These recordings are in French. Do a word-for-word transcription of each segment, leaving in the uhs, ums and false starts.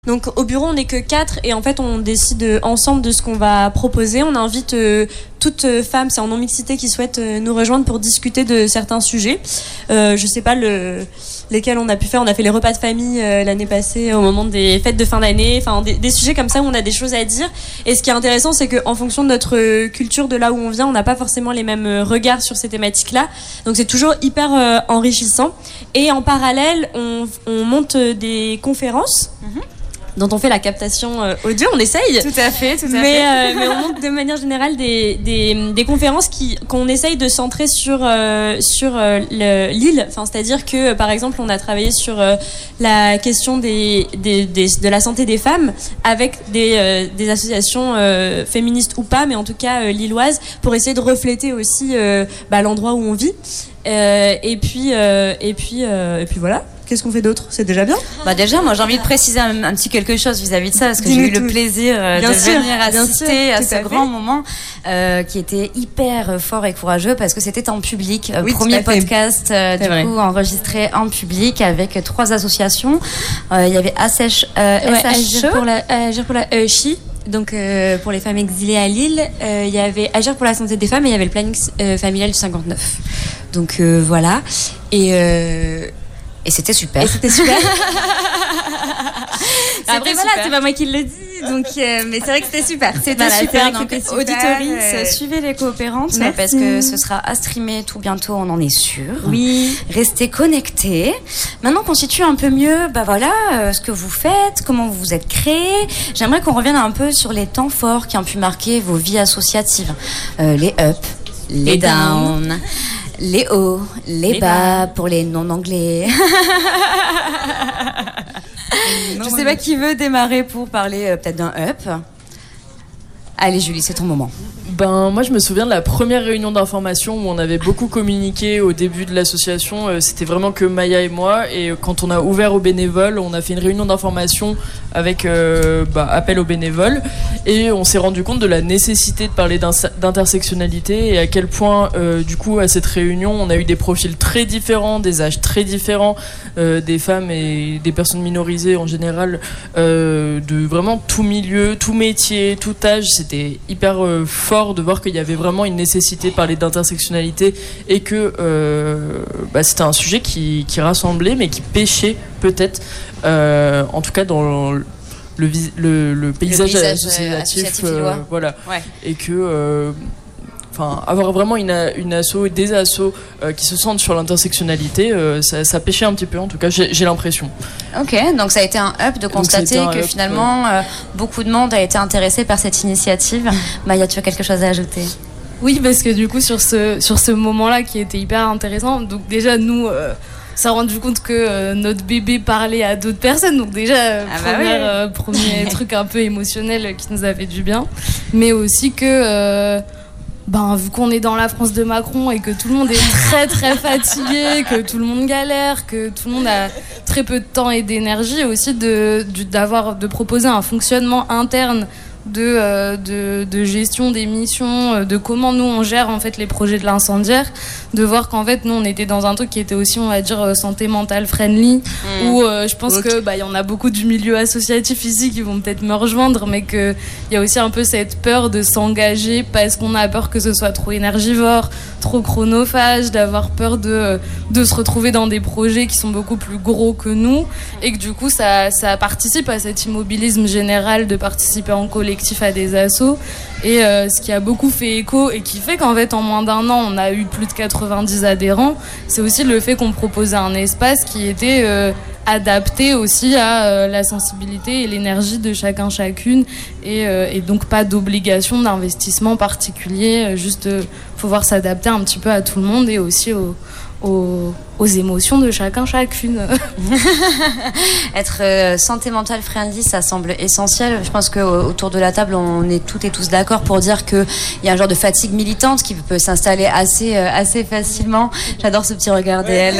Donc au bureau on n'est que quatre et en fait on décide ensemble de ce qu'on va proposer. On invite euh, toute femme, c'est en non-mixité, qui souhaite euh, nous rejoindre pour discuter de certains sujets. Euh, je sais pas le, lesquels on a pu faire. On a fait les repas de famille euh, l'année passée au moment des fêtes de fin d'année. Enfin des, des sujets comme ça où on a des choses à dire. Et ce qui est intéressant, c'est qu'en fonction de notre culture, de là où on vient, on n'a pas forcément les mêmes regards sur ces thématiques-là. Donc c'est toujours hyper euh, enrichissant. Et en parallèle, on, on monte des conférences. Mm-hmm. Dont on fait la captation euh, audio, on essaye. Tout à fait, tout à mais, fait. Euh, mais on monte de manière générale des, des, des conférences qui, qu'on essaye de centrer sur, euh, sur euh, le, l'île. Enfin, c'est-à-dire que, par exemple, on a travaillé sur euh, la question des, des, des, de la santé des femmes avec des, euh, des associations euh, féministes ou pas, mais en tout cas euh, lilloises, pour essayer de refléter aussi euh, bah, l'endroit où on vit. Euh, et puis, euh, et puis, euh, et puis voilà. Qu'est-ce qu'on fait d'autre ? C'est déjà bien ? Bah déjà, moi j'ai envie de préciser un, un petit quelque chose vis-à-vis de ça, parce que j'ai eu le plaisir euh, de sûr, venir assister sûr, à ce à grand moment euh, qui était hyper fort et courageux, parce que c'était en public. Euh, oui, premier podcast euh, du vrai. coup enregistré en public avec trois associations. Euh, Il y avait A S H, euh, ouais, S H E. Agir pour la, Agir pour la E H I. Donc euh, pour les femmes exilées à Lille, il euh, y avait Agir pour la santé des femmes et il y avait le planning euh, familial du cinquante-neuf. Donc euh, voilà. Et euh, Et c'était super. Et c'était super. Après voilà, super. c'est pas moi qui le dis, donc euh, mais c'est vrai que c'était super. C'était voilà, super. C'est Donc super, auditories, euh... suivez les coopérantes. Merci. Parce que ce sera à streamer tout bientôt, on en est sûr. Oui. Restez connectés. Maintenant qu'on situe un peu mieux, bah voilà, euh, ce que vous faites, comment vous vous êtes créés. J'aimerais qu'on revienne un peu sur les temps forts qui ont pu marquer vos vies associatives, euh, les ups, les, les downs. Down. Les hauts, les, les bas, bas pour les non-anglais. Non, je sais pas qui veut démarrer pour parler euh, peut-être d'un up. Allez Julie, c'est ton moment. Ben, moi je me souviens de la première réunion d'information où on avait beaucoup communiqué au début de l'association. Euh, c'était vraiment que Maya et moi, et quand on a ouvert aux bénévoles, on a fait une réunion d'information avec euh, bah, appel aux bénévoles, et on s'est rendu compte de la nécessité de parler d'intersectionnalité, et à quel point euh, du coup à cette réunion on a eu des profils très différents, des âges très différents, euh, des femmes et des personnes minorisées en général, euh, de vraiment tout milieu, tout métier, tout âge. C'était hyper euh, fort de voir qu'il y avait vraiment une nécessité de parler d'intersectionnalité, et que euh, bah, c'était un sujet qui, qui rassemblait mais qui pêchait peut-être, euh, en tout cas dans le, le, le, le paysage, le paysage associatif, associatif euh, voilà. Ouais. Et que euh, enfin, avoir vraiment une, une asso, des assos euh, qui se sentent sur l'intersectionnalité, euh, ça, ça pêchait un petit peu, en tout cas j'ai, j'ai l'impression. Ok, donc ça a été un up de constater que up, finalement ouais. euh, beaucoup de monde a été intéressé par cette initiative. Maya, tu as quelque chose à ajouter ? Oui, parce que du coup sur ce, sur ce moment-là qui était hyper intéressant, donc déjà nous... Euh, ça a rendu compte que euh, notre bébé parlait à d'autres personnes, donc déjà euh, ah bah première, oui. euh, premier truc un peu émotionnel qui nous a fait du bien, mais aussi que euh, ben, vu qu'on est dans la France de Macron et que tout le monde est très très fatigué, que tout le monde galère, que tout le monde a très peu de temps et d'énergie, aussi de, de, d'avoir, de proposer un fonctionnement interne de, euh, de, de gestion des missions, de comment nous on gère en fait les projets de l'incendiaire, de voir qu'en fait nous on était dans un truc qui était aussi, on va dire, santé mentale friendly, mmh. où euh, je pense okay. que bah, y en a beaucoup du milieu associatif ici qui vont peut-être me rejoindre, mais qu'il y a aussi un peu cette peur de s'engager parce qu'on a peur que ce soit trop énergivore, trop chronophage, d'avoir peur de, de se retrouver dans des projets qui sont beaucoup plus gros que nous, et que du coup ça, ça participe à cet immobilisme général de participer en collectif à des assos, et euh, ce qui a beaucoup fait écho et qui fait qu'en fait en moins d'un an on a eu plus de quatre-vingt-dix adhérents, c'est aussi le fait qu'on proposait un espace qui était euh, adapté aussi à euh, la sensibilité et l'énergie de chacun chacune, et, euh, et donc pas d'obligation d'investissement particulier, euh, juste euh, pouvoir s'adapter un petit peu à tout le monde et aussi au Aux, aux émotions de chacun chacune. Être euh, santé mentale friendly, ça semble essentiel. Je pense qu'autour de la table on est toutes et tous d'accord pour dire qu'il y a un genre de fatigue militante qui peut s'installer assez, euh, assez facilement. J'adore ce petit regard d'elle.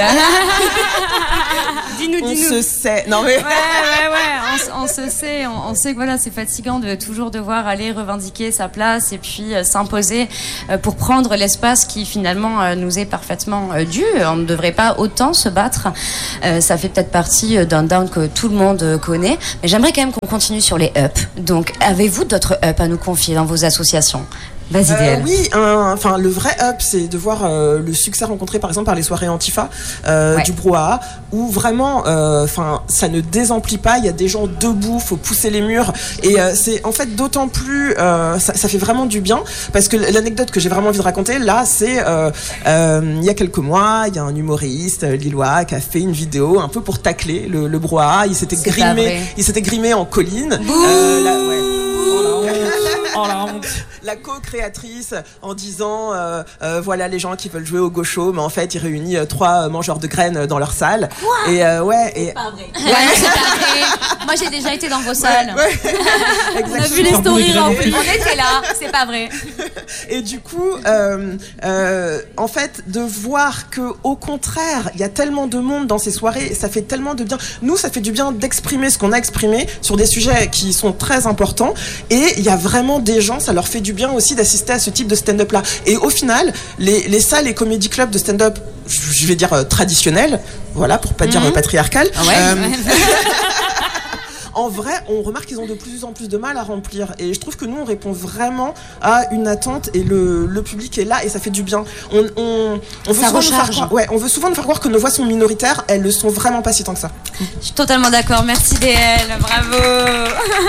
Dis-nous, on dis-nous. se sait. Non mais ouais, ouais, ouais. On, on se sait. On, on sait que voilà, c'est fatigant de toujours devoir aller revendiquer sa place et puis euh, s'imposer euh, pour prendre l'espace qui finalement euh, nous est parfaitement euh, dû. On ne devrait pas pas autant se battre. Euh, ça fait peut-être partie d'un down que tout le monde connaît. Mais j'aimerais quand même qu'on continue sur les ups. Donc, avez-vous d'autres ups à nous confier dans vos associations ? Vas-y, euh, oui, enfin le vrai up, c'est de voir euh, le succès rencontré par exemple par les soirées Antifa euh, ouais. du brouhaha, où vraiment, enfin, euh, ça ne désemplit pas. Il y a des gens debout, faut pousser les murs, et euh, c'est en fait d'autant plus, euh, ça, ça fait vraiment du bien, parce que l'anecdote que j'ai vraiment envie de raconter là, c'est euh, euh, il y a quelques mois, il y a un humoriste lillois qui a fait une vidéo un peu pour tacler le, le brouhaha. Il s'était grimé, il s'était grimé en colline. Euh, là, ouais. Oh la honte. La co-créatrice en disant euh, euh, voilà les gens qui veulent jouer au gaucho, mais en fait il réunit euh, trois mangeurs de graines dans leur salle. Quoi et euh, ouais et c'est pas vrai. Ouais, c'est pas vrai. Moi j'ai déjà été dans vos salles. Ouais, ouais. On a vu les stories remplies. On était là, c'est pas vrai. Et du coup euh, euh, en fait de voir que au contraire il y a tellement de monde dans ces soirées, ça fait tellement de bien. Nous ça fait du bien d'exprimer ce qu'on a exprimé sur des sujets qui sont très importants, et il y a vraiment des gens, ça leur fait du bien aussi d'assister à ce type de stand-up là. Et au final, les, les salles et comédie clubs de stand-up, je vais dire euh, traditionnels, voilà, pour pas mmh. dire euh, patriarcal. Ah ouais, euh, ouais. En vrai, on remarque qu'ils ont de plus en plus de mal à remplir. Et je trouve que nous, on répond vraiment à une attente, et le, le public est là et ça fait du bien. On, on, on, veut, souvent nous faire croire, ouais, on veut souvent nous faire croire que nos voix sont minoritaires. Elles ne sont vraiment pas si tant que ça. Je suis totalement d'accord. Merci D L. Bravo.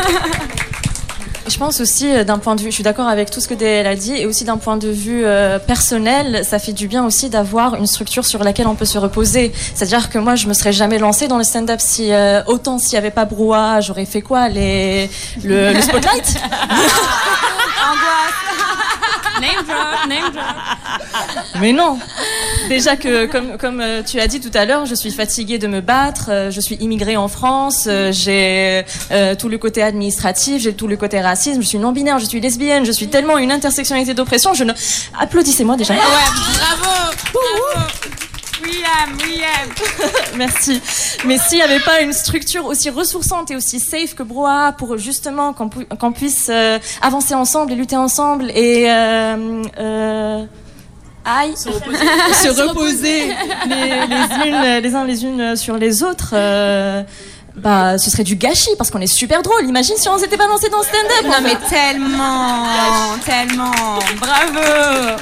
Je pense aussi d'un point de vue, je suis d'accord avec tout ce que D L a dit, et aussi d'un point de vue euh, personnel, ça fait du bien aussi d'avoir une structure sur laquelle on peut se reposer. C'est-à-dire que moi, je me serais jamais lancée dans le stand-up si euh, autant s'il y avait pas brouhaha, j'aurais fait quoi, les le, le spotlight. Name drop, name drop. Mais non. Déjà que, comme, comme euh, tu as dit tout à l'heure, je suis fatiguée de me battre, euh, je suis immigrée en France, euh, j'ai euh, tout le côté administratif, j'ai tout le côté racisme, je suis non-binaire, je suis lesbienne, je suis tellement une intersectionnalité d'oppression, je ne... Applaudissez-moi déjà. Ouais, bravo, bravo. William, William. Merci. Mais s'il n'y avait pas une structure aussi ressourçante et aussi safe que brouhaha pour justement qu'on, pu- qu'on puisse euh, avancer ensemble et lutter ensemble et... Euh, euh, Aïe. Se reposer, se reposer les, les, unes, les uns les unes sur les autres, euh, bah, ce serait du gâchis parce qu'on est super drôle. Imagine si on s'était pas lancé dans le stand-up. Non mais tellement, tellement, bravo.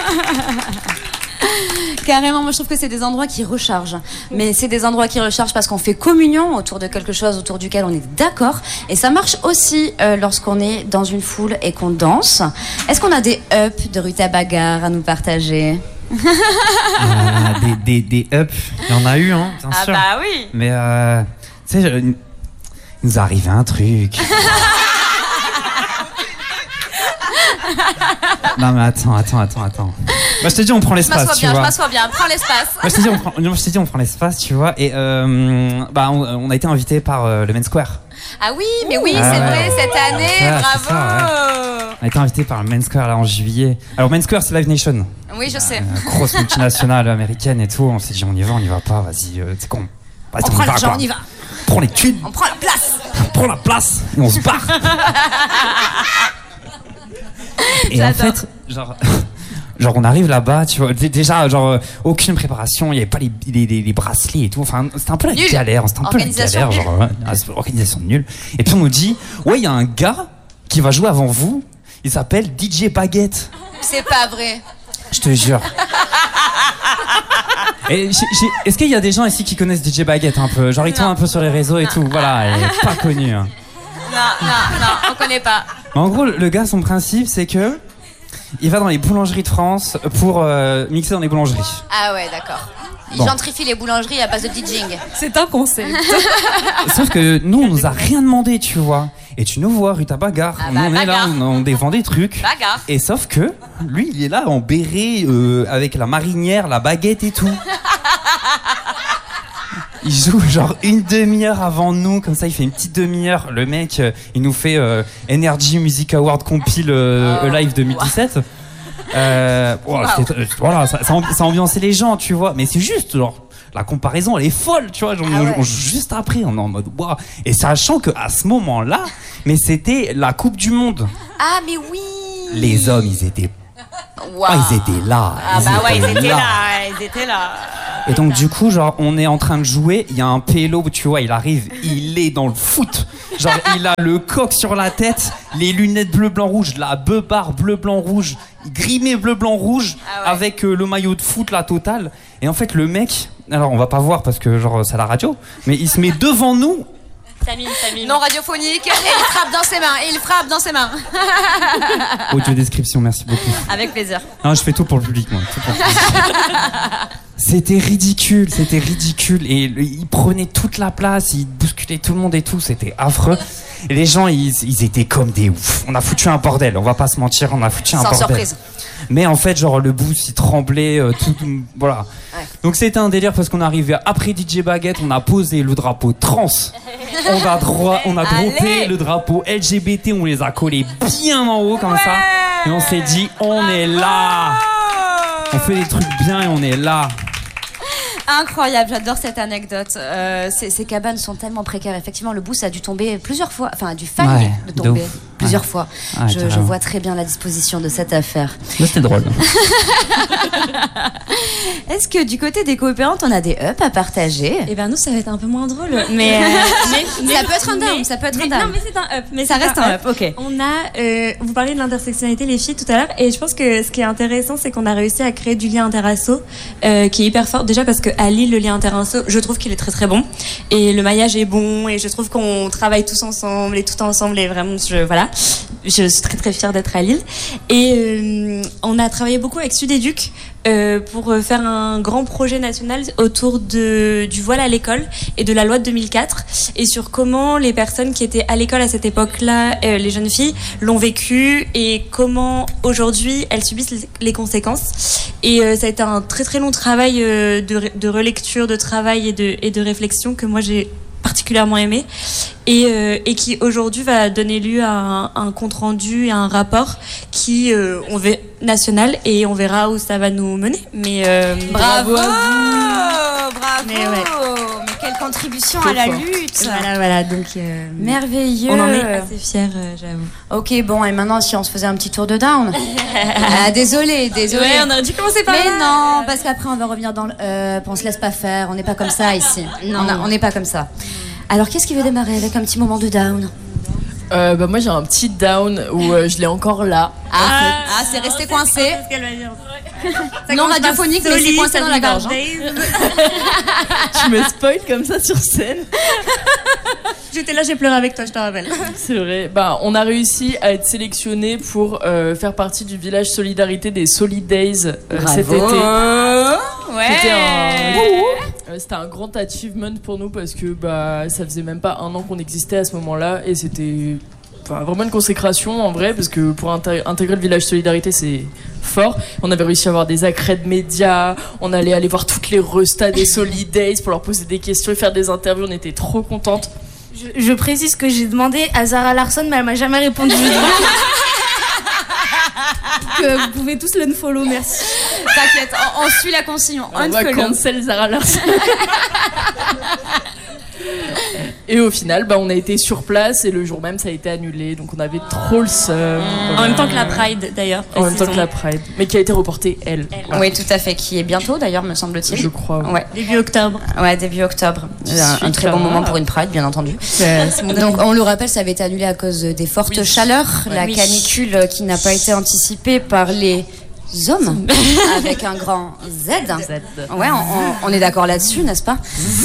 Carrément, moi je trouve que c'est des endroits qui rechargent. Mais c'est des endroits qui rechargent parce qu'on fait communion autour de quelque chose autour duquel on est d'accord. Et ça marche aussi euh, lorsqu'on est dans une foule et qu'on danse. Est-ce qu'on a des ups de Ruta Bagarre à nous partager? euh, des, des, des ups, il y en a eu, hein, bien ah sûr. Ah bah oui. Mais euh, tu sais, il nous est arrivé un truc. Non mais attends, attends, attends, attends. Moi je t'ai dit on prend l'espace, tu bien, vois. Je m'assois bien, prends l'espace. Moi je t'ai dit on prend, je t'ai dit on prend l'espace, tu vois. Et euh, bah on, on a été invité par euh, le Main Square. Ah oui, mais oui, ah, c'est ouais. vrai cette année, ça, bravo. Ça, ouais. On a été invité par le Main Square là en juillet. Alors Main Square c'est Live Nation. Oui je sais. Euh, grosse multinationale américaine et tout. On s'est dit on y va, on y va pas. Vas-y, euh, c'est con. On, on prend l'argent, on y va. On prend les thunes. On prend la place. On prend la place et on se barre. Et J'adore. en fait, genre, genre on arrive là-bas, tu vois, déjà, genre, euh, aucune préparation, il n'y avait pas les, les, les, les bracelets et tout, enfin, c'était un peu la nul. galère, c'était un peu la galère, nulle. genre, ouais, organisation nulle. Et puis on nous dit, ouais, il y a un gars qui va jouer avant vous, il s'appelle D J Baguette. C'est pas vrai. Je te jure. Et j'ai, j'ai, est-ce qu'il y a des gens ici qui connaissent D J Baguette un peu? Genre, ils tournent un peu sur les réseaux et tout, voilà, elle est pas connue. Hein. Non, non, non, on connaît pas. Mais en gros, le gars, son principe, c'est que il va dans les boulangeries de France pour euh, mixer dans les boulangeries. Ah ouais, d'accord. Il Bon. gentrifie les boulangeries à base de DJing. C'est un concept. Sauf que nous, on nous a rien demandé, tu vois. Et tu nous vois, Ruta Bagarre. Ah on bah, en est là, bagarre. on, on défend des trucs. Bagarre. Et sauf que, lui, il est là en béret, euh, avec la marinière, la baguette et tout. Il joue genre une demi-heure avant nous, comme ça il fait une petite demi-heure. Le mec, euh, il nous fait euh, Energy Music Award compile euh, Oh. Live deux mille dix-sept. Euh, oh, Wow. c'était- euh, voilà, ça, ça, ambi- ça ambiançait les gens, tu vois. Mais c'est juste, genre, la comparaison, elle est folle, tu vois. Genre, Ah on- ouais. on joue juste après, on est en mode, waouh. Et sachant qu'à ce moment-là, mais c'était la Coupe du Monde. Ah mais oui. Les hommes, ils étaient, Wow. ah, ils étaient là. Ah bah ouais, ils étaient là, ils étaient là. Et donc du coup, genre, on est en train de jouer, il y a un pélo, tu vois, il arrive, il est dans le foot. Genre, il a le coq sur la tête, les lunettes bleu, blanc, rouge, la beubare bleu, blanc, rouge, grimé bleu, blanc, rouge, ah ouais. avec euh, le maillot de foot, la totale. Et en fait, le mec, alors on va pas voir parce que genre c'est à la radio, mais il se met devant nous. Tamine, Tamine. Non radiophonique, et il frappe dans ses mains, et il frappe dans ses mains. Audio description, merci beaucoup. Avec plaisir. Non, je fais tout pour le public, moi. Tout pour le public. C'était ridicule, c'était ridicule. Et il prenait toute la place, il bousculait tout le monde et tout, c'était affreux. Et les gens, ils, ils étaient comme des ouf. On a foutu un bordel, on va pas se mentir, on a foutu un Sans bordel. surprise. Mais en fait, genre, le boost, il tremblait, euh, tout, voilà. Ouais. Donc c'était un délire parce qu'on arrivait après D J Baguette, on a posé le drapeau trans. On a droit, on a droppé le drapeau L G B T, on les a collés bien en haut comme ouais. ça. Et on s'est dit, on est là. On fait des trucs bien et on est là. Incroyable, j'adore cette anecdote. Euh, ces, ces cabanes sont tellement précaires. Effectivement, le boost a dû tomber plusieurs fois, enfin, a dû faillir ouais, de tomber de plusieurs ouais. fois. Ouais, je, je vois très bien la disposition de cette affaire. Là, c'était drôle. Est-ce que du côté des coopérantes, on a des ups à partager ? Eh bien, nous, ça va être un peu moins drôle. Mais, euh, mais, mais ça peut être un down, ça peut être mais, un down. Non, mais c'est un up. Mais ça reste un up. up, ok. On a, euh, vous parlez de l'intersectionnalité, les filles, tout à l'heure, et je pense que ce qui est intéressant, c'est qu'on a réussi à créer du lien interasso, euh, qui est hyper fort. Déjà parce qu'à Lille, le lien interasso, je trouve qu'il est très très bon, et le maillage est bon, et je trouve qu'on travaille tous ensemble et tout ensemble, et vraiment, je, voilà, je suis très très fière d'être à Lille. Et euh, on a travaillé beaucoup avec Sudéduc. Euh, pour faire un grand projet national autour de, du voile à l'école et de la loi de deux mille quatre, et sur comment les personnes qui étaient à l'école à cette époque-là, euh, les jeunes filles, l'ont vécu et comment aujourd'hui elles subissent les, les conséquences. Et euh, ça a été un très très long travail euh, de, de relecture, de travail et de, et de réflexion que moi j'ai particulièrement aimé, et, euh, et qui aujourd'hui va donner lieu à un, un compte-rendu et à un rapport qui euh, on va national, et on verra où ça va nous mener. Mais euh, bravo, bravo à vous. Bravo. Mais, ouais. Mais quelle contribution Trop à la fort. lutte. Voilà, voilà, donc euh, merveilleux. On en est assez fiers, euh, j'avoue. Ok, bon, et maintenant si on se faisait un petit tour de down. ah, désolé, désolé. Ouais, on aurait dû commencer par Mais là. non, parce qu'après on va revenir dans le up, on se laisse pas faire, on n'est pas comme ça ici. Non, on n'est pas comme ça. Alors, qu'est-ce qui veut démarrer avec un petit moment de down ? euh, bah, Moi, j'ai un petit down où euh, je l'ai encore là. Ah, ah, ah c'est resté coincé. Non radiophonique, mais c'est coincé dans la gorge. Hein. Tu me spoil comme ça sur scène. J'étais là, j'ai pleuré avec toi, je te rappelle. C'est vrai. Bah, on a réussi à être sélectionné pour euh, faire partie du village solidarité des Solidays euh, cet été. Ouais. C'était un, euh, c'était un grand achievement pour nous parce que bah, ça faisait même pas un an qu'on existait à ce moment-là, et c'était enfin, vraiment une consécration en vrai, parce que pour intégrer, intégrer le village solidarité, c'est fort. On avait réussi à avoir des accrèdes médias, on allait aller voir toutes les restas des Solidays pour leur poser des questions et faire des interviews, on était trop contentes. Je, je précise que j'ai demandé à Zara Larsson, mais elle m'a jamais répondu. Que vous pouvez tous l'unfollow, merci. T'inquiète, on, on suit la consigne. On, on va cancel Zara Larsson. Et au final, bah, on a été sur place et le jour même, ça a été annulé. Donc on avait trop le seum. Mmh. En même temps que la Pride, d'ailleurs. En même temps que la Pride. Mais qui a été reportée, elle. elle. Ouais. Oui, tout à fait. Qui est bientôt, d'ailleurs, me semble-t-il. Je crois. Ouais. Ouais. Début octobre. Ouais, début octobre. Un, un très bon moment pour une Pride, bien entendu. C'est, c'est Donc on le rappelle, ça avait été annulé à cause des fortes oui. chaleurs. Ouais. La oui. canicule qui n'a pas été anticipée par les hommes avec un grand Z. Z. Ouais, on, on, on est d'accord là-dessus, n'est-ce pas?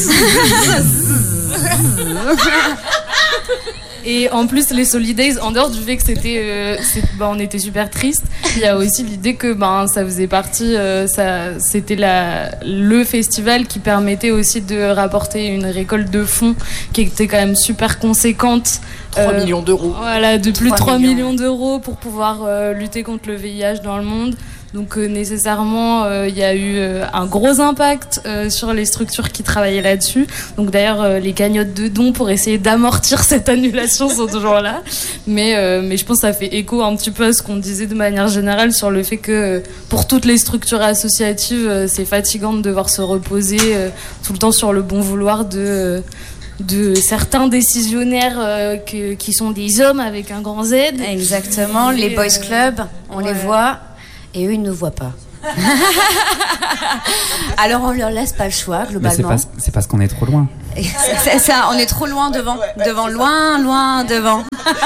Et en plus, les Solidays, en dehors du fait que c'était, euh, c'est, bah, on était super tristes, il y a aussi l'idée que ben, ça faisait partie, euh, ça, c'était la, le festival qui permettait aussi de rapporter une récolte de fonds qui était quand même super conséquente. trois euh, millions d'euros. Voilà, de plus de trois millions d'euros pour pouvoir euh, lutter contre le V I H dans le monde. Donc euh, nécessairement, il euh, y a eu euh, un gros impact euh, sur les structures qui travaillaient là-dessus. Donc d'ailleurs, euh, les cagnottes de dons pour essayer d'amortir cette annulation sont toujours là. Mais, euh, mais je pense que ça fait écho un petit peu à ce qu'on disait de manière générale sur le fait que euh, pour toutes les structures associatives, euh, c'est fatigant de devoir se reposer euh, tout le temps sur le bon vouloir de... Euh, de certains décisionnaires euh, que, qui sont des hommes avec un grand Z. Exactement, les boys clubs, on ouais. les voit et eux ils ne nous voient pas. Alors on leur laisse pas le choix globalement. Mais c'est parce, c'est parce qu'on est trop loin. C'est ça, on est trop loin devant, devant, loin, loin devant.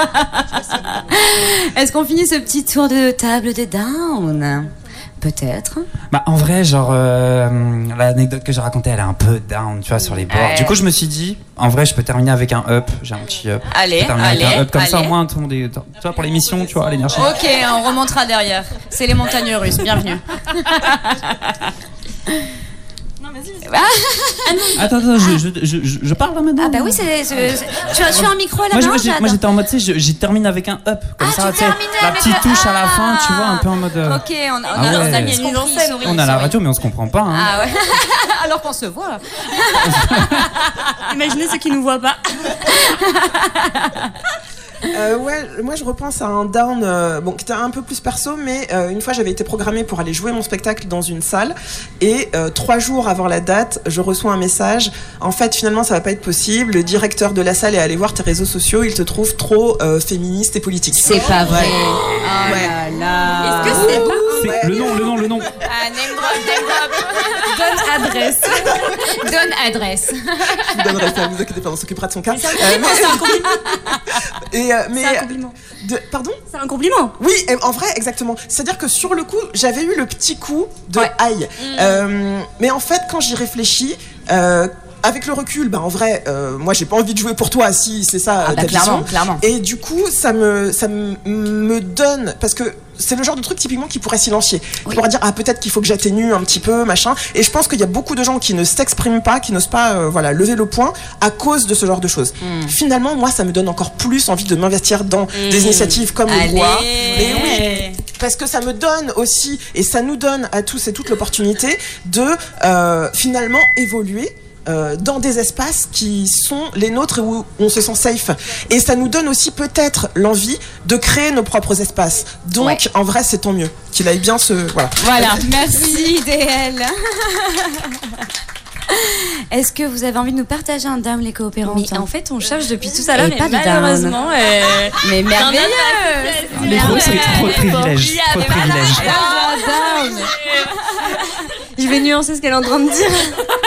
Est-ce qu'on finit ce petit tour de table de down? Peut-être. Bah en vrai, genre euh, l'anecdote que j'ai racontée, elle est un peu down, tu vois, sur les bords. Ouais. Du coup, je me suis dit, en vrai, je peux terminer avec un up. J'ai un petit up. Allez, je peux terminer allez, avec un up comme allez. ça, au moins tout le monde est, tu vois, pour l'émission, tu vois, l'énergie. Ok, on remontera derrière. C'est les montagnes russes. Bienvenue. Attends, attends, je, je, je, je, je parle là maintenant. Ah bah oui, c'est, c'est, c'est- tu, as, tu as un micro à la Moi, main, moi, j'ai- Jade? moi, j'étais en mode, tu sais, je- j'ai terminé avec un up, comme Ah, ça, tu tu sais, terminais la avec petite le- touche à la fin, tu Ah. vois, un peu en mode. euh, Ok, on, on, Ah a, on a ouais. mis une mise en scène. on est à la radio, mais on se comprend pas. Hein. Ah ouais. Alors qu'on se voit. Imaginez ceux qui nous voient pas. Euh, ouais, moi je repense à un down euh, bon, qui était un peu plus perso, mais euh, une fois j'avais été programmée pour aller jouer mon spectacle dans une salle et euh, trois jours avant la date, je reçois un message. En fait, finalement, ça va pas être possible. Le directeur de la salle est allé voir tes réseaux sociaux, il te trouve trop euh, féministe et politique. C'est pas vrai. Ouais. Oh Ouais. là là. Est-ce que c'est pas C'est le nom, le nom, le nom. Ah, name drop, name drop. Donne adresse. Donne adresse. Je vous donnerai ça, ne vous inquiétez pas, on s'occupera de son cas. Euh, C'est un compliment. et, euh, mais, C'est un compliment. de, pardon C'est un compliment. Oui, et en vrai, exactement. C'est-à-dire que sur le coup, j'avais eu le petit coup de Ouais. aïe. Euh, mais en fait, quand j'y réfléchis, euh, avec le recul, bah en vrai, euh, moi j'ai pas envie de jouer pour toi si c'est ça Ah euh, bah ta clairement, vision. clairement. Et du coup, ça me, ça me, me donne, parce que c'est le genre de truc typiquement qui pourrait silencier, qui Oui. pourrait dire ah peut-être qu'il faut que j'atténue un petit peu machin. Et je pense qu'il y a beaucoup de gens qui ne s'expriment pas, qui n'osent pas euh, voilà lever le poing à cause de ce genre de choses. Mm. Finalement, moi ça me donne encore plus envie de m'investir dans des initiatives comme le droit. Mais oui, parce que ça me donne aussi, et ça nous donne à tous et toutes l'opportunité de euh, finalement évoluer euh, dans des espaces qui sont les nôtres et où on se sent safe. Et ça nous donne aussi peut-être l'envie de créer nos propres espaces. Donc, Ouais. en vrai, c'est tant mieux qu'il aille bien se... Voilà. Voilà, merci D L. Est-ce que vous avez envie de nous partager un down, les coopérantes? Mais en fait, on cherche depuis tout à l'heure, Et mais pas de down. malheureusement, euh, Mais merveilleux. Les gros, c'est trop de privilèges. Trop de privilèges. je vais nuancer ce qu'elle est en train de dire.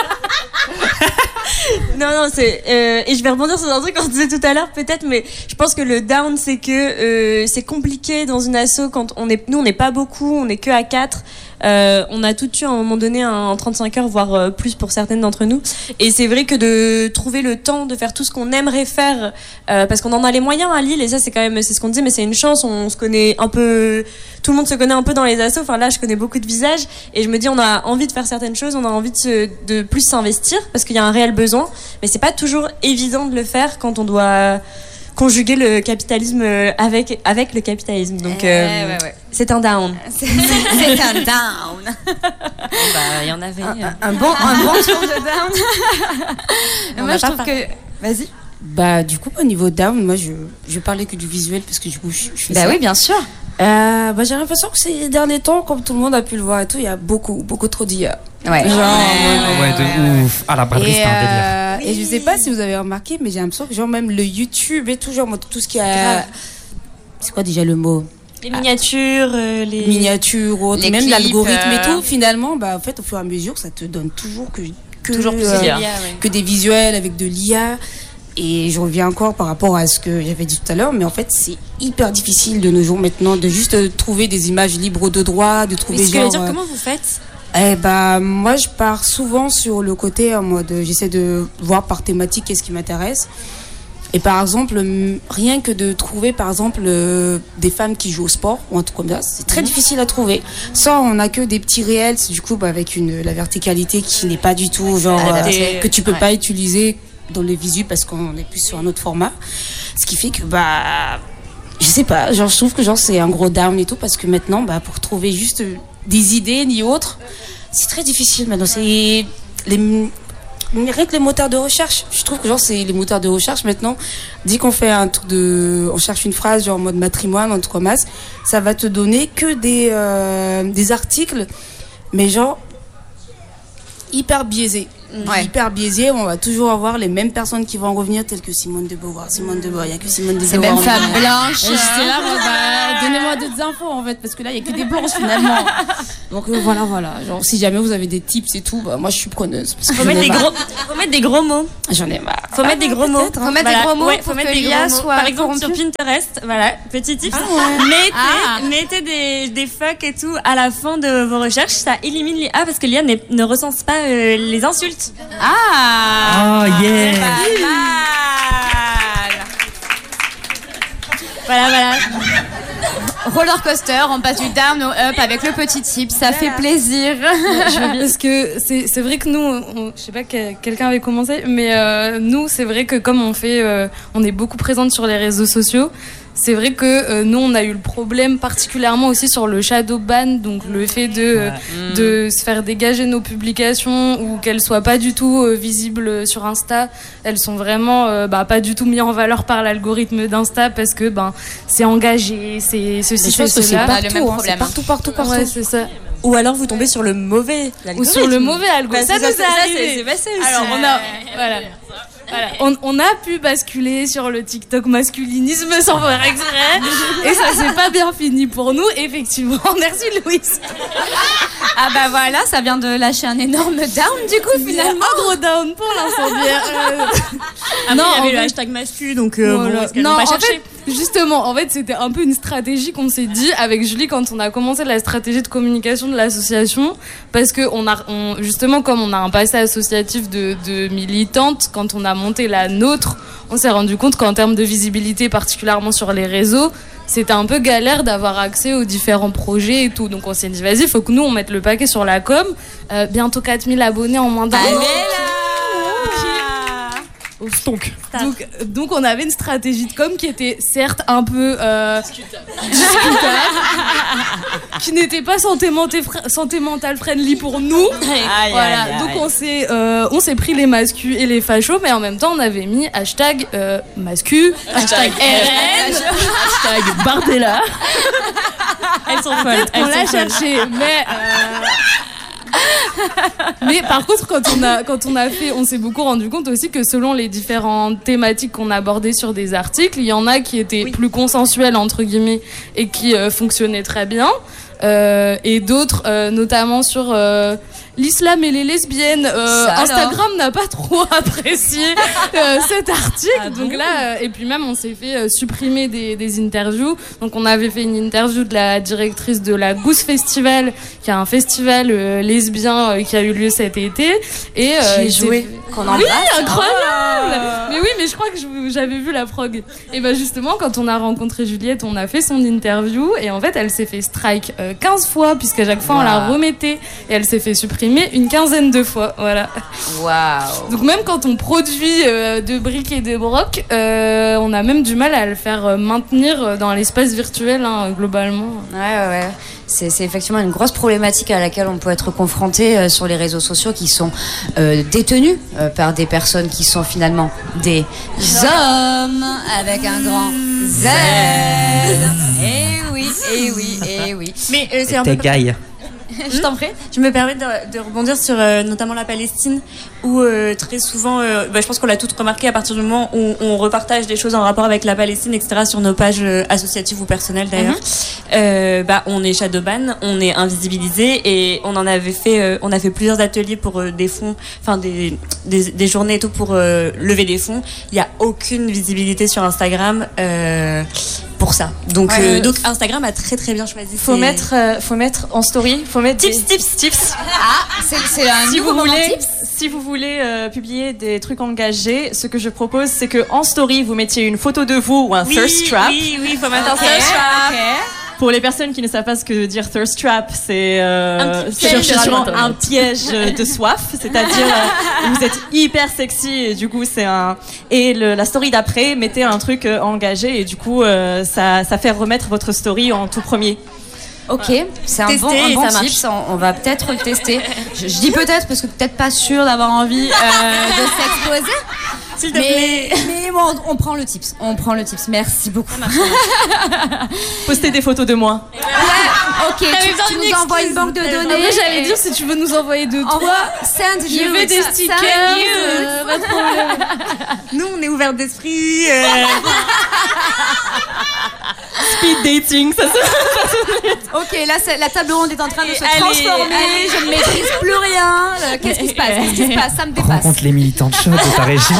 Non, non, c'est. Euh, et je vais rebondir sur un truc qu'on disait tout à l'heure, peut-être, mais je pense que le down, c'est que euh, c'est compliqué dans une asso quand on est. Nous, on n'est pas beaucoup, on n'est que à quatre. Euh, on a tout eu à un moment donné en trente-cinq heures, voire euh, plus pour certaines d'entre nous. Et c'est vrai que de trouver le temps de faire tout ce qu'on aimerait faire, euh, parce qu'on en a les moyens à Lille, et ça, c'est quand même, c'est ce qu'on disait, mais c'est une chance. On se connaît un peu, tout le monde se connaît un peu dans les assos. Enfin là, je connais beaucoup de visages, et je me dis, on a envie de faire certaines choses, on a envie de, se, de plus s'investir, parce qu'il y a un réel besoin. Mais c'est pas toujours évident de le faire quand on doit conjuguer le capitalisme avec avec le capitalisme. Donc Eh, euh, ouais, ouais. c'est un down. C'est c'est un down. Bah, il y en avait. Un, un bon, un bon tour de down. On Moi, va je pas trouve que. Vas-y. Bah du coup au niveau down, moi je je parlais que du visuel parce que du coup je, je fais Bah ça. oui, bien sûr. Euh, bah j'ai l'impression que ces derniers temps, comme tout le monde a pu le voir et tout, il y a beaucoup beaucoup trop d'I A. Ouais. Genre, Ouais, de ouf. Ah, la braderie, Et, c'était un délire. euh, et je sais pas si vous avez remarqué, mais j'ai l'impression que genre même le YouTube et tout, genre moi, tout ce qui a, c'est quoi déjà le mot, Les miniatures, euh, les miniature ou autre, Les même clips, l'algorithme et euh, tout, finalement, bah en fait au fur et à mesure, ça te donne toujours que que toujours plus euh, d'I A. que des visuels avec de l'I A. Et je reviens encore par rapport à ce que j'avais dit tout à l'heure, mais en fait, c'est hyper difficile de nos jours maintenant de juste euh, trouver des images libres de droit, de trouver Mais ce que je veux genre. dire, euh, comment vous faites? Eh bah, moi, je pars souvent sur le côté en mode, euh, j'essaie de voir par thématique qu'est-ce qui m'intéresse. Et par exemple, hum, rien que de trouver, par exemple, euh, des femmes qui jouent au sport ou un truc comme ça, c'est très difficile à trouver. Soit on a que des petits réels, du coup, bah, avec une la verticalité qui n'est pas du tout genre adapté. euh, que tu peux Ouais. pas utiliser dans les visus parce qu'on est plus sur un autre format. Ce qui fait que bah, je sais pas, genre je trouve que genre c'est un gros down et tout parce que maintenant, bah, pour trouver juste euh, des idées ni autres, c'est très difficile maintenant. C'est les rien que les moteurs de recherche. Je trouve que genre c'est les moteurs de recherche maintenant. Dès qu'on fait un truc de, on cherche une phrase genre en mode matrimoine, en tout cas masse, ça va te donner que des euh, des articles, mais genre hyper biaisés. ouais. hyper biaisé. On va toujours avoir les mêmes personnes qui vont revenir, telles que Simone de Beauvoir. Simone de Beauvoir, il n'y a que Simone de Beauvoir. Ces mêmes femmes blanches. Et j'étais là, bah, donnez-moi d'autres infos en fait, parce que là, il n'y a que des blanches finalement. Donc euh, voilà, voilà. Genre, si jamais vous avez des tips et tout, bah, moi je suis preneuse. Parce faut, mettre des gros, faut mettre des gros mots. J'en ai marre. Faut ah, mettre des gros mots. Faut mettre voilà. des gros mots. Ouais, faut mettre des gros mots. Par exemple, sur Pinterest, voilà, petit tip. Ah, ouais. Mettez, ah. mettez des, des fuck et tout à la fin de vos recherches. Ça élimine l'I A parce que l'I A ne recense pas euh, les insultes. Ah. Oh yeah. Voilà, voilà. Roller coaster, on passe du down au up avec le petit tip, ça fait plaisir. Parce que c'est, c'est vrai que nous, on, je sais pas que quelqu'un avait commencé, mais euh, nous, c'est vrai que comme on fait, euh, on est beaucoup présente sur les réseaux sociaux. C'est vrai que euh, nous, on a eu le problème particulièrement aussi sur le shadow ban, donc le fait de, euh, ouais. de se faire dégager nos publications ou qu'elles soient pas du tout euh, visibles sur Insta. Elles sont vraiment euh, bah, pas du tout mises en valeur par l'algorithme d'Insta parce que ben c'est engagé, c'est ceci, c'est cela. C'est pas le même hein, problème. C'est partout, partout, partout. Ouais, c'est ça. Ou alors vous tombez sur le mauvais algorithme. Ou sur le mauvais algorithme. Bah, ça, ça nous est arrivé. C'est passé aussi. Alors on a, voilà. Voilà. On, on a pu basculer sur le TikTok masculinisme sans faire exprès et ça s'est pas bien fini pour nous, effectivement. Merci Louise. Ah bah voilà, ça vient de lâcher un énorme down du coup finalement. Un gros down pour l'instant. Euh... Ah non, il y avait le hashtag mascu donc euh, voilà. Bon, est-ce qu'elles non, n'ont pas en cherché fait, justement, en fait c'était un peu une stratégie qu'on s'est dit avec Julie quand on a commencé la stratégie de communication de l'association parce que on a, on, justement comme on a un passé associatif de, de militante, quand on a monté la nôtre, on s'est rendu compte qu'en termes de visibilité, particulièrement sur les réseaux, c'était un peu galère d'avoir accès aux différents projets et tout. Donc on s'est dit, vas-y, il faut que nous, on mette le paquet sur la com. Euh, bientôt quatre mille abonnés en moins d'un an. Donc. donc, donc on avait une stratégie de com qui était certes un peu euh, discutable, qui n'était pas santé, menté- santé mentale friendly pour nous. Aïe, voilà. aïe, aïe. Donc on s'est, euh, on s'est pris les mascus et les fachos, mais en même temps on avait mis hashtag euh, mascu, hashtag R N, hashtag Bardella. Elles sont folles. On l'a cherché, mais. Euh, Mais par contre, quand on a quand on a fait, on s'est beaucoup rendu compte aussi que selon les différentes thématiques qu'on abordait sur des articles, il y en a qui étaient oui. plus consensuels entre guillemets et qui euh, fonctionnaient très bien, euh, et d'autres, euh, notamment sur euh, l'islam et les lesbiennes. Euh, Instagram n'a pas trop apprécié euh, cet article. Ah donc bon là, euh, et puis même on s'est fait euh, supprimer des, des interviews. Donc on avait fait une interview de la directrice de la Goose Festival, qui a un festival euh, lesbien euh, qui a eu lieu cet été. Et euh, qui joué qu'on embrasse. Oui, incroyable. Oh. Mais oui, mais je crois que je, j'avais vu la prog. Et ben justement, quand on a rencontré Juliette, on a fait son interview et en fait, elle s'est fait strike euh, quinze fois puisqu'à chaque fois wow. on la remettait et elle s'est fait supprimer une quinzaine de fois, voilà. Waouh. Donc même quand on produit euh, de briques et de brocs, euh, on a même du mal à le faire maintenir dans l'espace virtuel, hein, globalement. Ouais, ouais, ouais. C'est, c'est effectivement une grosse problématique à laquelle on peut être confronté euh, sur les réseaux sociaux qui sont euh, détenus euh, par des personnes qui sont finalement des hommes avec un grand Z. Eh oui, eh oui, eh oui. Mais euh, c'est un peu... Gaille. Je t'en prie. Je me permets de, de rebondir sur euh, notamment la Palestine, où euh, très souvent, euh, bah, je pense qu'on l'a toutes remarqué à partir du moment où on repartage des choses en rapport avec la Palestine, et cetera, sur nos pages euh, associatives ou personnelles d'ailleurs. Mm-hmm. Euh, bah, on est shadowban, on est invisibilisé, et on en avait fait, euh, on a fait plusieurs ateliers pour euh, des fonds, enfin des, des des journées et tout pour euh, lever des fonds. Il y a aucune visibilité sur Instagram. Euh, pour ça. Donc, ouais, euh, donc Instagram a très très bien choisi. Faut ses... mettre, euh, faut mettre en story, faut mettre tips, des... tips, tips. Ah, c'est, c'est un si nouveau vous moment voulez, tips. Si vous voulez euh, publier des trucs engagés, ce que je propose, c'est que en story vous mettiez une photo de vous ou un oui, thirst trap. Oui, oui, faut mettre okay, un thirst trap. Okay. Pour les personnes qui ne savent pas ce que veut dire thirst trap, c'est euh, sûrement un piège de soif, c'est-à-dire euh, vous êtes hyper sexy et du coup c'est un et le, la story d'après mettez un truc euh, engagé et du coup euh, ça ça fait remettre votre story en tout premier. Ok, c'est un bon, un bon tips, on, on va peut-être le tester. Je, je dis peut-être parce que peut-être pas sûr d'avoir envie euh, de s'exposer. S'il te mais, plaît. mais bon, on prend le tips, on prend le tips. Merci beaucoup. Postez des photos de moi. Ouais. Ok, tu, tu nous envoies une banque de données. Après, j'allais dire, si tu veux nous envoyer de toi, send je you, veux des stickers. euh, Pas de problème. Nous, on est ouverts d'esprit. Euh... Speed dating, ça se... Ok, là, c'est- la table ronde est en train de se Allez, transformer. allez. Je ne maîtrise plus rien. Euh, Qu'est-ce qui se passe Qu'est-ce qui se passe Ça me dépasse. Rencontre les militants de choc de ta région.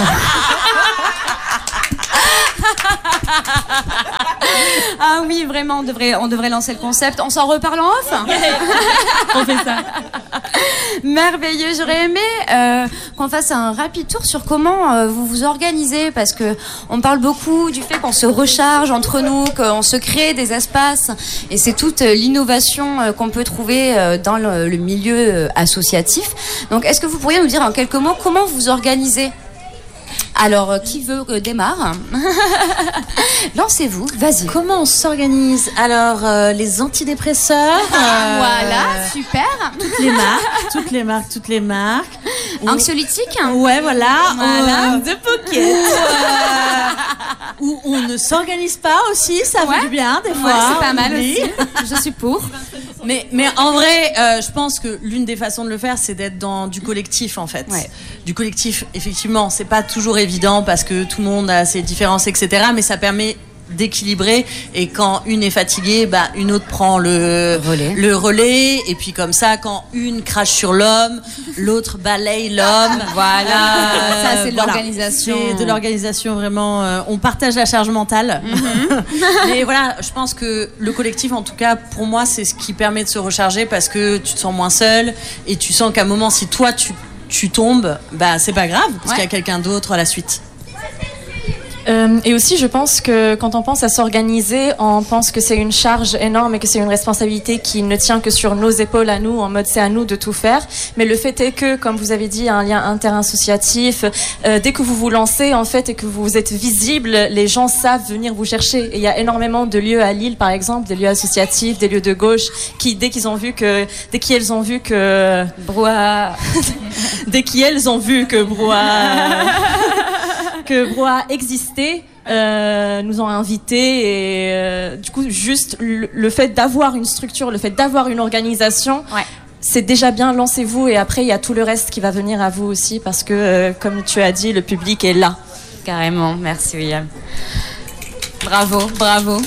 Ah oui, vraiment, on devrait, on devrait lancer le concept. On s'en reparle en off. On fait ça. Merveilleux. J'aurais aimé euh, qu'on fasse un rapide tour sur comment euh, vous vous organisez, parce que on parle beaucoup du fait qu'on se recharge entre nous, qu'on se crée des espaces, et c'est toute euh, l'innovation euh, qu'on peut trouver euh, dans le, le milieu euh, associatif. Donc, est-ce que vous pourriez nous dire en quelques mots comment vous vous organisez ? Alors, euh, qui veut euh, démarre Lancez-vous, vas-y. Comment on s'organise? Alors, euh, les antidépresseurs. euh, Voilà, super. Toutes les marques, toutes les marques, toutes les marques. Anxiolytique. Ouais, voilà. Voilà. Euh, de pocket. Euh, où on ne s'organise pas aussi, ça Ouais. fait du bien des fois. Ouais, c'est pas mal oui. aussi. Je suis pour. Mais, mais en vrai, euh, je pense que l'une des façons de le faire, c'est d'être dans du collectif, en fait. Ouais. Du collectif, effectivement, c'est pas toujours évident parce que tout le monde a ses différences, et cetera. Mais ça permet d'équilibrer, et quand une est fatiguée, bah, une autre prend le relais. le relais, et puis comme ça, quand une crache sur l'homme, l'autre balaye l'homme. Voilà. Ça, c'est de Voilà. l'organisation. C'est de l'organisation, vraiment. euh, on partage la charge mentale. Mais voilà, je pense que le collectif, en tout cas, pour moi, c'est ce qui permet de se recharger, parce que tu te sens moins seul, et tu sens qu'à un moment, si toi, tu, tu tombes, bah, c'est pas grave, parce Ouais. qu'il y a quelqu'un d'autre à la suite. Euh, et aussi, je pense que quand on pense à s'organiser, on pense que c'est une charge énorme et que c'est une responsabilité qui ne tient que sur nos épaules à nous, en mode c'est à nous de tout faire. Mais le fait est que, comme vous avez dit, il y a un lien interassociatif. Euh, dès que vous vous lancez, en fait, et que vous êtes visible, les gens savent venir vous chercher. Et il y a énormément de lieux à Lille, par exemple, des lieux associatifs, des lieux de gauche, qui, dès qu'ils ont vu que, dès qu'elles ont vu que Brouhaha, dès qu'elles ont vu que Brouhaha, que Brouhaha existait, euh, nous ont invités, et euh, du coup juste le, le fait d'avoir une structure, le fait d'avoir une organisation, Ouais. c'est déjà bien. Lancez-vous, et après il y a tout le reste qui va venir à vous aussi, parce que euh, comme tu as dit, le public est là. Carrément, merci William. Bravo, bravo.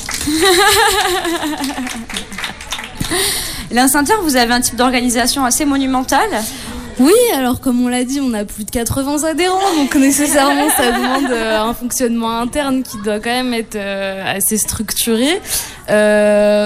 L'Incenteur, vous avez un type d'organisation assez monumental. Oui, alors comme on l'a dit, on a plus de quatre-vingts adhérents, donc nécessairement ça demande euh, un fonctionnement interne qui doit quand même être euh, assez structuré. Euh,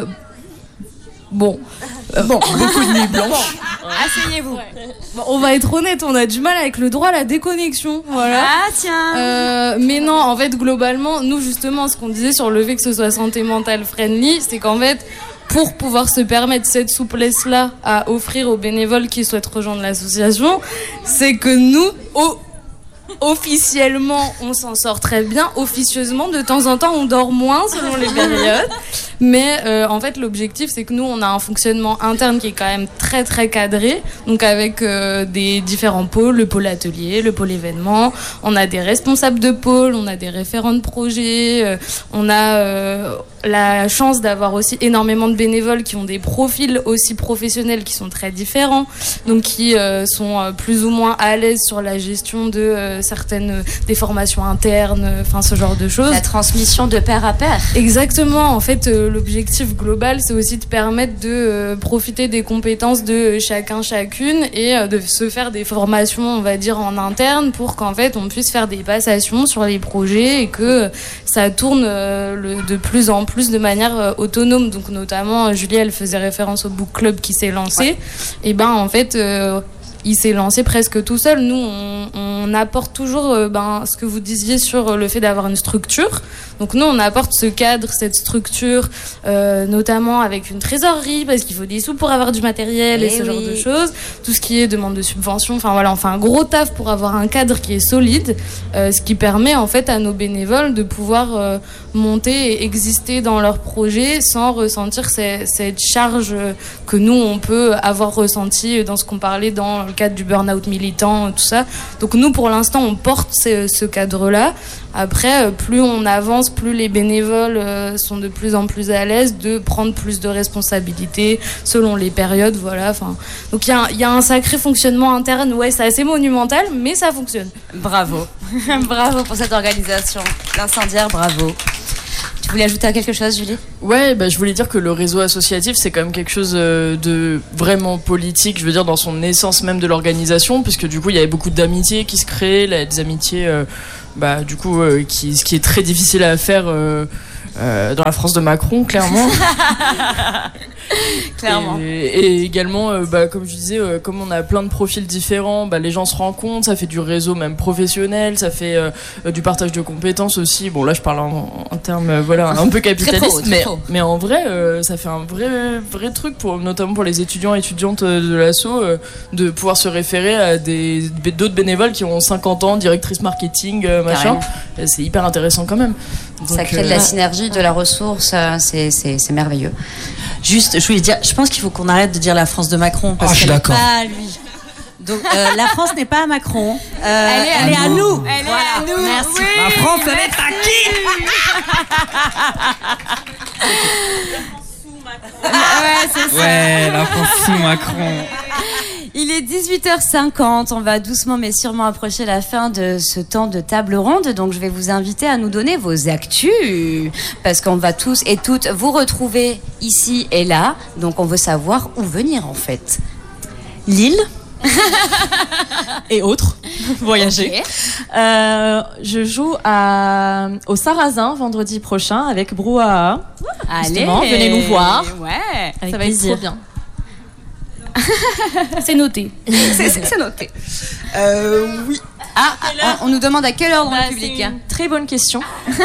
bon, Euh, bon, Beaucoup de nuits blanches. Asseyez-vous. bon, on va être honnête, on a du mal avec le droit à la déconnexion, voilà. Ah tiens. Euh, mais non, en fait, globalement, nous justement, ce qu'on disait sur le fait que ce soit santé mentale friendly, c'est qu'en fait, pour pouvoir se permettre cette souplesse-là à offrir aux bénévoles qui souhaitent rejoindre l'association, c'est que nous, au- officiellement, on s'en sort très bien. Officieusement, de temps en temps, on dort moins selon les périodes. Mais euh, en fait, l'objectif, c'est que nous, on a un fonctionnement interne qui est quand même très très cadré. Donc avec euh, des différents pôles, le pôle atelier, le pôle événement. On a des responsables de pôle, on a des référents de projet. Euh, on a euh, la chance d'avoir aussi énormément de bénévoles qui ont des profils aussi professionnels qui sont très différents. Donc qui euh, sont euh, plus ou moins à l'aise sur la gestion de euh, certaines euh, des formations internes, enfin ce genre de choses. La transmission de pair à pair. Exactement. En fait, euh, l'objectif global, c'est aussi de permettre de euh, profiter des compétences de chacun, chacune, et euh, de se faire des formations, on va dire, en interne, pour qu'en fait, on puisse faire des passations sur les projets et que euh, ça tourne euh, le, de plus en plus de manière euh, autonome. Donc, notamment, euh, Julie, elle faisait référence au book club qui s'est lancé. Ouais. Et ben, en fait, euh, il s'est lancé presque tout seul. Nous, on, on apporte toujours euh, ben, ce que vous disiez sur le fait d'avoir une structure. Donc nous, on apporte ce cadre, cette structure, euh, notamment avec une trésorerie, parce qu'il faut des sous pour avoir du matériel et, Eh ce oui. genre de choses. Tout ce qui est demande de subvention, enfin voilà, on fait un gros taf pour avoir un cadre qui est solide, euh, ce qui permet en fait à nos bénévoles de pouvoir euh, monter et exister dans leur projet sans ressentir ces- cette charge que nous, on peut avoir ressentie dans ce qu'on parlait dans cadre du burn-out militant, tout ça. Donc nous, pour l'instant, on porte ce, ce cadre-là. Après, plus on avance, plus les bénévoles euh, sont de plus en plus à l'aise de prendre plus de responsabilités selon les périodes, voilà. Enfin, donc il y, y a un sacré fonctionnement interne. Ouais, c'est assez monumental, mais ça fonctionne. Bravo, bravo pour cette organisation. L'incendiaire, bravo. Tu voulais ajouter quelque chose, Julie ? Ouais, bah, je voulais dire que le réseau associatif, c'est quand même quelque chose de vraiment politique, je veux dire, dans son essence même de l'organisation, puisque du coup, il y avait beaucoup d'amitiés qui se créaient, là, des amitiés, euh, bah, du coup, euh, qui, ce qui est très difficile à faire euh, euh, dans la France de Macron, clairement. Clairement. Et, et également, euh, bah, comme je disais, euh, comme on a plein de profils différents, bah, les gens se rencontrent, ça fait du réseau même professionnel, ça fait euh, du partage de compétences aussi. Bon, là, je parle en, en termes euh, voilà, un peu capitalistes, mais, mais en vrai, euh, ça fait un vrai, vrai truc, pour, notamment pour les étudiants et étudiantes de l'asso, euh, de pouvoir se référer à des, d'autres bénévoles qui ont cinquante ans, directrice marketing, euh, machin. Et c'est hyper intéressant quand même. Donc, ça crée de la synergie, de la ressource, c'est, c'est, c'est merveilleux. Juste, je voulais dire, je pense qu'il faut qu'on arrête de dire la France de Macron, parce oh, qu'elle n'est pas à lui. Donc euh, la France n'est pas à Macron. Euh, elle est, elle est à nous. Elle voilà. est à nous. Merci. Oui, la France, elle est à qui Ouais, c'est ça. Ouais, la France sous Macron. Il est dix-huit heures cinquante, on va doucement mais sûrement approcher la fin de ce temps de table ronde, donc je vais vous inviter à nous donner vos actus, parce qu'on va tous et toutes vous retrouver ici et là, donc on veut savoir où venir en fait. Lille et autres, voyager. Okay. Euh, je joue à, au Sarrasin vendredi prochain avec Brouhaha. Allez, venez nous voir. Ouais, avec ça va plaisir. être trop bien. C'est noté. c'est, c'est, c'est noté. Euh, oui. Ah, on, on nous demande à quelle heure dans bah, le public. C'est une très bonne question.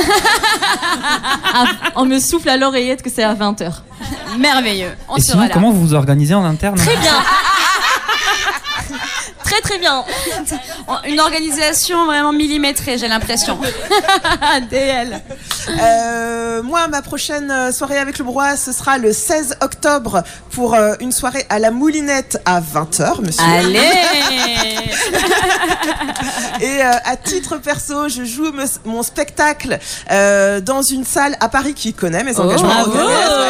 ah, on me souffle à l'oreillette que c'est à vingt heures. Merveilleux. On Et sera sinon, là. comment vous vous organisez en interne ? Très bien. Très très bien. Une organisation vraiment millimétrée, j'ai l'impression. D L. Euh, moi, ma prochaine soirée avec le Brouhaha, ce sera le seize octobre pour euh, une soirée à la Moulinette à vingt heures, monsieur. Allez. Et euh, à titre perso, je joue me, mon spectacle euh, dans une salle à Paris qui connaît mes engagements. Oh,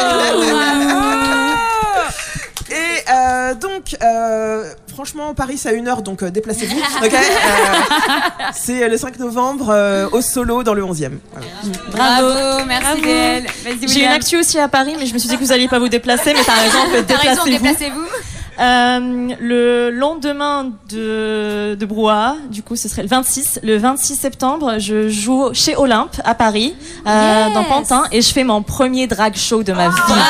et euh, donc, euh, franchement, Paris c'est à une heure, donc euh, déplacez-vous. Okay euh, c'est le cinq novembre euh, au Solo dans le onzième. Voilà. Bravo, merci Bravo. D L. Vas-y, J'ai une actu aussi à Paris, mais je me suis dit que vous n'alliez pas vous déplacer, mais t'as raison, T'as raison, déplacez-vous. déplacez-vous. Euh, le lendemain de, de Brouhaha, du coup ce serait le vingt-six, le vingt-six septembre, je joue chez Olympe à Paris, euh, Yes. dans Pantin, et je fais mon premier drag show de ma vie. Bravo.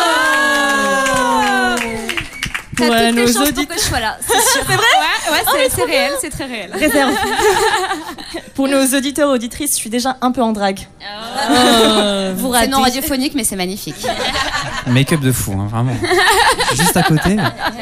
Pour T'as euh, toutes nos les chances auditeurs. pour que je sois là, c'est sûr. C'est vrai ? Ouais, ouais, c'est, c'est réel, c'est très réel. Réserve. Pour nos auditeurs auditrices, je suis déjà un peu en drague. Oh. Vous C'est ratez. non radiophonique, mais c'est magnifique. Make-up de fou, hein, vraiment. Juste à côté.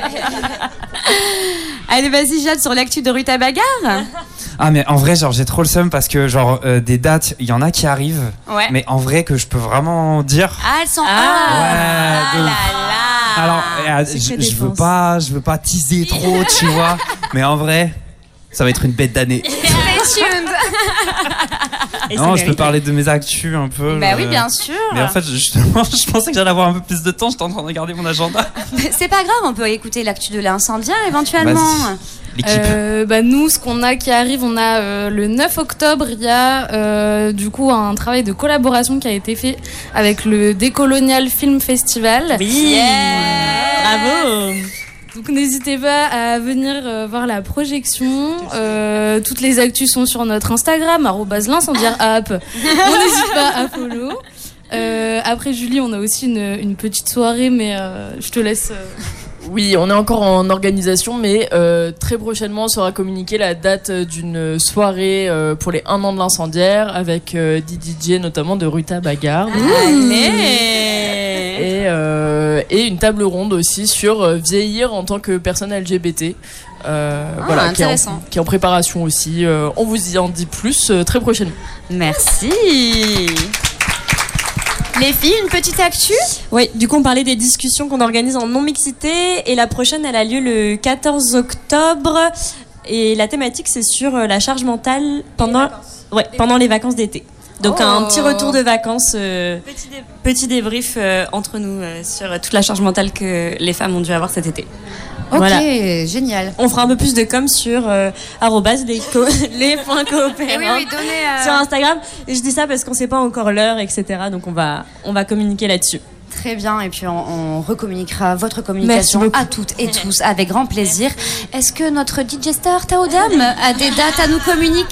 Allez, vas-y, Jade, sur l'actu de Ruta Bagarre. Ah, mais en vrai, genre, j'ai trop le seum parce que, genre, euh, des dates, il y en a qui arrivent. Ouais. Mais en vrai, que je peux vraiment dire. Ah, elles sont. Ouais, Ah, de là ouf. là. Alors, euh, je, je veux pas, je veux pas teaser trop, tu vois. Mais en vrai, ça va être une bête d'année. Stay tuned. Et Non, c'est je peux mérité. parler de mes actus un peu. Bah euh, oui, bien sûr. Mais en fait, justement, je pensais que j'allais avoir un peu plus de temps. J'étais en train de regarder mon agenda. C'est pas grave, on peut écouter l'actu de l'incendiaire éventuellement. Vas-y. L'équipe. Euh, bah nous, ce qu'on a qui arrive, on a euh, le neuf octobre, il y a euh, du coup un travail de collaboration qui a été fait avec le Décolonial Film Festival. Oui. Bravo. Donc n'hésitez pas à venir euh, voir la projection. Euh, toutes les actus sont sur notre Instagram, arobase l'incendiaire app. On n'hésite pas à follow. Euh, après Julie, on a aussi une, une petite soirée, mais euh, je te laisse. Euh... Oui, on est encore en organisation, mais euh, très prochainement sera communiquée la date d'une soirée euh, pour les un an de l'incendiaire avec euh, des D J notamment de Ruta Bagarre. Allez. Et, euh, et une table ronde aussi sur euh, vieillir en tant que personne L G B T. Euh, Ah, voilà, qui est, en, intéressant. qui est en préparation aussi. Euh, on vous y en dit plus euh, très prochainement. Merci. Les filles, une petite actu ? Oui, du coup on parlait des discussions qu'on organise en non-mixité et la prochaine elle a lieu le quatorze octobre et la thématique c'est sur la charge mentale pendant, ouais, pendant les vacances d'été. Donc oh. un petit retour de vacances, euh, petit, dé- petit débrief euh, entre nous euh, sur toute la charge mentale que les femmes ont dû avoir cet été. Ok, voilà. Génial. On fera un peu plus de com sur euh, arrobase les, co- les points coopérants oui, oui, donnez, euh... sur Instagram. Et je dis ça parce qu'on ne sait pas encore l'heure, et cetera. Donc on va, on va communiquer là-dessus. Très bien, et puis on, on recommuniquera votre communication à toutes et tous avec grand plaisir. Est-ce que notre D J star Taodam a des dates à nous communiquer ?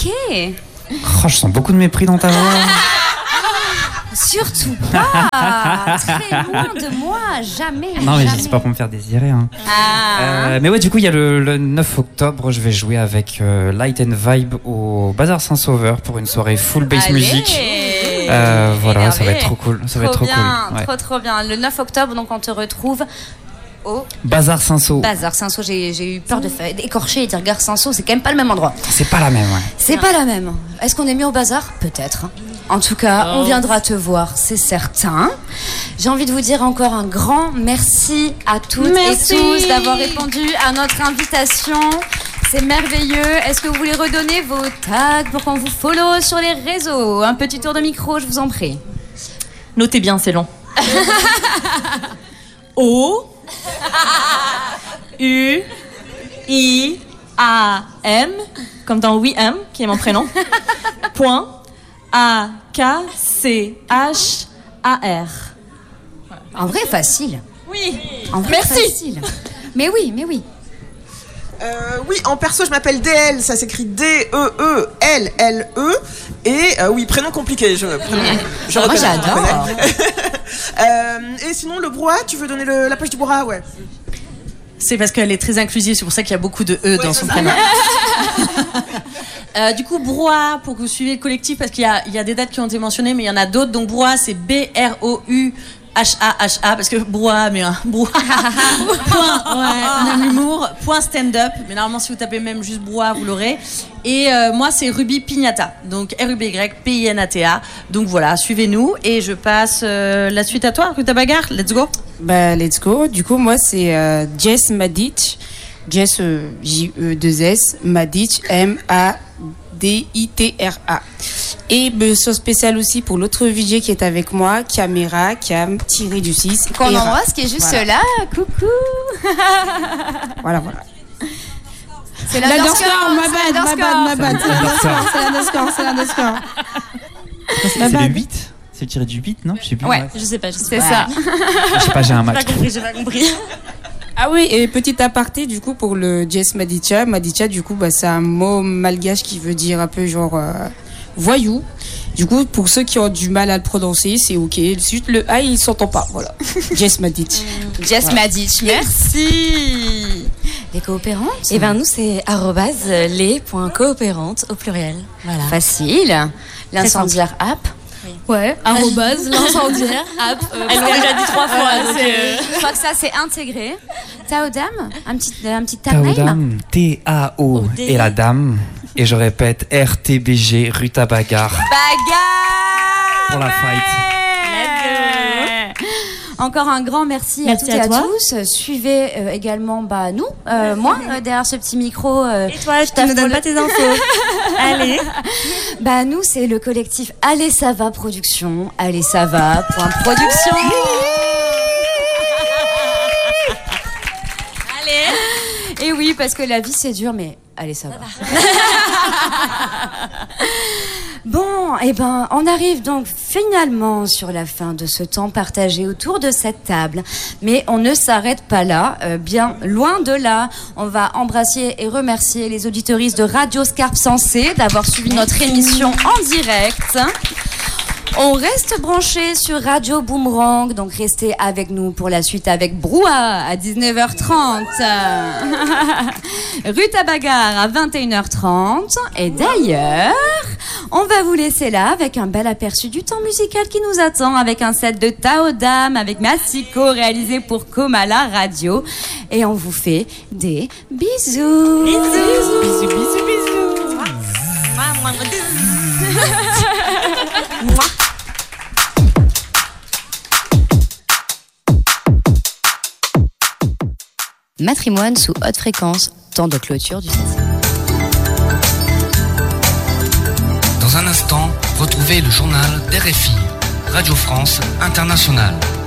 Oh, je sens beaucoup de mépris dans ta voix. Surtout pas, très loin de moi, jamais. Non, mais jamais. c'est pas pour me faire désirer. Hein. Ah. Euh, mais ouais, du coup, il y a le, le neuf octobre, je vais jouer avec euh, Light and Vibe au Bazar Saint-Sauveur pour une soirée full bass Allez. music. Euh, voilà, Énervé. ça va être trop cool. Ça trop va être trop bien, cool. Ouais. Trop trop bien. Le neuf octobre, donc on te retrouve au Bazar Saint-Sau. Bazar Saint-Sau. J'ai, j'ai eu peur de faire, d'écorcher et dire Gare Saint-Sau. C'est quand même pas le même endroit. C'est pas la même, ouais. C'est pas la même. Est-ce qu'on est mieux au bazar ? Peut-être. En tout cas, oh. on viendra te voir, c'est certain. J'ai envie de vous dire encore un grand merci à toutes Merci. et tous d'avoir répondu à notre invitation. C'est merveilleux. Est-ce que vous voulez redonner vos tags pour qu'on vous follow sur les réseaux ? Un petit tour de micro, je vous en prie. Notez bien, c'est long. O U I A M comme dans Oui M qui est mon prénom. Point A K C H A R. En vrai, facile. Oui. En vrai, Merci. facile. Mais oui, mais oui. Euh, oui, en perso, je m'appelle D L, ça s'écrit D E E L L E. Et euh, oui, prénom compliqué, je, prénom, je Moi, reconnais, j'adore. je reconnais. euh, et sinon, le brouhaha, tu veux donner le, la page du brouhaha, ouais. C'est parce qu'elle est très inclusive, c'est pour ça qu'il y a beaucoup de E Ouais, dans son ça. prénom. Euh, du coup, brouhaha, pour que vous suiviez le collectif, parce qu'il y a, il y a des dates qui ont été mentionnées, mais il y en a d'autres. Donc, brouhaha, c'est B R O U H A H A, parce que brouhaha, mais un brouhaha. Point, ouais, on aime l'humour. Point stand-up. Mais normalement, si vous tapez même juste brouhaha, vous l'aurez. Et euh, moi, c'est Ruby Pignata. Donc, R U B Y P I N A T A. Donc, voilà, suivez-nous. Et je passe euh, la suite à toi, Ruta Bagarre. Let's go. Bah, let's go. Du coup, moi, c'est euh, Jess Madic. Jess, euh, J E deux S. Madic, M A D I T R A. Et mention spéciale aussi pour l'autre V J qui est avec moi, Caméra, Cam, tiré du six. Qu'on et Ra. embrasse, qui est juste Voilà. là. Coucou. Voilà, voilà. C'est La la Dorscore, ma bad, ma bad, ma bad. C'est la Dorscore, c'est la Dorscore, c'est la Dorscore. C'est le huit. C'est le tiré du huit, non? Je sais plus. Ouais, bref. Je sais pas, je sais c'est pas. ça. Je sais pas, j'ai un J'ai pas match. compris, j'ai pas compris. Ah oui, et petit aparté, du coup, pour le Jess Madicha. Madicha, du coup, bah, c'est un mot malgache qui veut dire un peu genre euh, voyou. Du coup, pour ceux qui ont du mal à le prononcer, c'est ok. Juste le A, il s'entend pas. Voilà. Jess Madic. Jess Voilà. Madic, merci. Les coopérantes Et ben nous c'est arrobase les.coopérantes au pluriel. Voilà. Facile. L'incendiaire app. Ouais, arrobase, l'incendiaire, app. euh, Elles l'ont déjà dit trois fois. Voilà, donc, c'est- euh, Je crois que ça c'est intégré. Taodam, un petit, un petit tag name. Taodam, T A O O D. et la dame. Et je répète, R T B G, Ruta Bagarre Bagarre. pour la fight. Encore un grand merci, Merci à toutes à et toi. à tous. Suivez euh, également bah, nous, euh, moi, euh, derrière ce petit micro. euh, Et toi, je taffe ne pour donne le- pas tes infos. Allez. Bah nous, c'est le collectif Allez ça va production. Allez ça va. Point production. Allez. Et oui, parce que la vie c'est dur, mais allez ça va. Bon, et ben, on arrive donc finalement sur la fin de ce temps partagé autour de cette table. Mais on ne s'arrête pas là, euh, bien loin de là. On va embrasser et remercier les auditeuristes de Radio Scarpe Sensée d'avoir suivi notre émission en direct. On reste branché sur Radio Boomerang, donc restez avec nous pour la suite avec Brouhaha à dix-neuf heures trente. Ruta Bagarre à vingt et une heures trente. Et d'ailleurs, on va vous laisser là avec un bel aperçu du temps musical qui nous attend avec un set de Taodam avec Massiko réalisé pour Komala Radio. Et on vous fait des bisous. Bisous. Bisous, bisous, bisous. Moi. Matrimoine sous haute fréquence, temps de clôture du septième. Dans un instant, retrouvez le journal d'R F I, Radio France Internationale.